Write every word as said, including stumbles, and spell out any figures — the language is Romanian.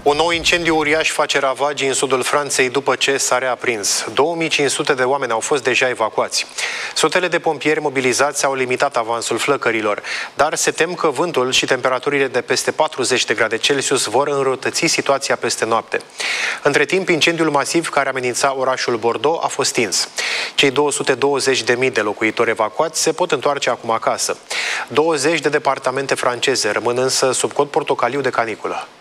Un nou incendiu uriaș face ravagii în sudul Franței după ce s-a reaprins. două mii cinci sute de oameni au fost deja evacuați. Sutele de pompieri mobilizați au limitat avansul flăcărilor, dar se tem că vântul și temperaturile de peste patruzeci de grade Celsius vor înrăutăți situația peste noapte. Între timp, incendiul masiv care amenința orașul Bordeaux a fost stins. Cei două sute douăzeci de mii de locuitori evacuați se pot întoarce acum acasă. douăzeci de departamente franceze rămân însă sub cod portocaliu de caniculă.